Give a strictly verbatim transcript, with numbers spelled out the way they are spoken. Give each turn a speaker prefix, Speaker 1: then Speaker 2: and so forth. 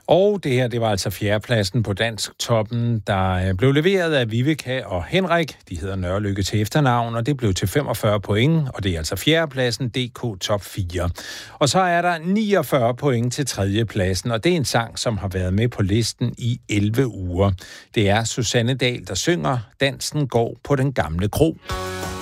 Speaker 1: Og det her, det var altså fjerdepladsen på Dansk Toppen, der blev leveret af Viveka og Henrik. De hedder Nørrelykke til efternavn, og det blev til femogfyrre point, og det er altså fjerdepladsen, D K Top fire. Og så er der niogfyrre point til tredjepladsen, og det er en sang, som har været med på listen i elleve uger. Det er Susanne Dahl, der synger Dansen går på den gamle kro.